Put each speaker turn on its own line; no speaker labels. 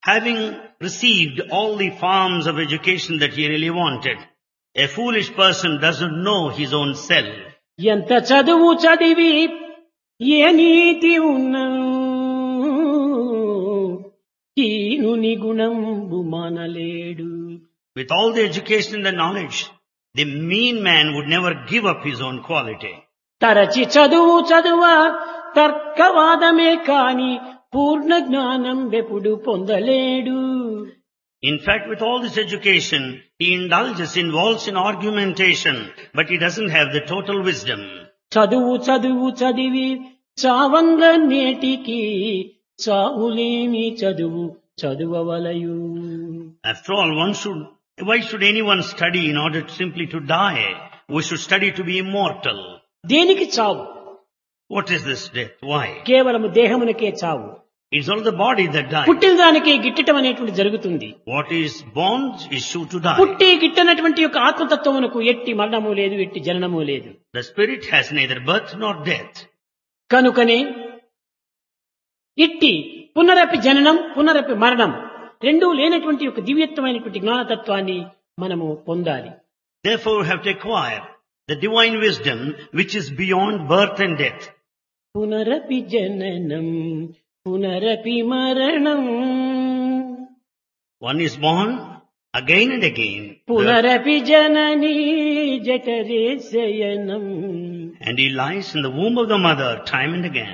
Having received all the forms of education that he really wanted, a foolish person doesn't know his own self.
ఎంత చదువు చదివి ఏ నీతి ఉన్న హీనుని గుణంబు మానలేడు.
With all the education and the knowledge, the mean man would never give up his own quality.
తరచి చదువు చదువ తర్కవాదమే కాని పూర్ణ జ్ఞానం వెప్పుడు పొందలేడు.
In fact, with all this education, he involves in argumentation, but he doesn't have the total wisdom.
చదువు చదువు చదివి చావంగ నేటికి చావులేమి చదువు చదువవలయు.
After all, why should anyone study in order simply to die? We should study to be immortal.
దేనికి చావు?
What is this death? Why?
కేవలము దేహమునకే చావు.
It's only the body that dies.
పుట్టిన దానికే గిట్టటం అనేటువంటి జరుగుతుంది.
What is born is sure to die.
పుట్టి గిట్టనటువంటి యొక్క ఆత్మతత్వమునకు ఎట్టి మరణము లేదు, ఎట్టి జననము లేదు.
The spirit has neither birth nor death.
కనుకనే ఇట్టి పునరపి జననం పునరపి మరణం రెండూ లేనటువంటి యొక్క దివ్యత్వమైనటువంటి జ్ఞానతత్వాన్ని మనము పొందాలి.
Therefore, we have to acquire the divine wisdom which is beyond birth and death.
పునరపి జననం పునరపి మరణం.
One is born again and again.
పునరపి జననీ జఠరే శయనం.
And he lies in the womb of the mother time and again.